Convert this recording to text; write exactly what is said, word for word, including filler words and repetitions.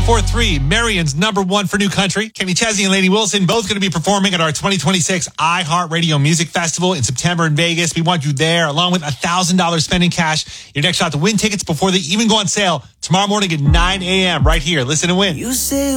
ninety-four point three, Marion's number one for new country. Kenny Chesney and Lainey Wilson both going to be performing at our twenty twenty-six iHeartRadio Music Festival in September in Vegas. We want you there, along with one thousand dollars spending cash. Your next shot to win tickets before they even go on sale tomorrow morning at nine a.m. right here. Listen and win. You say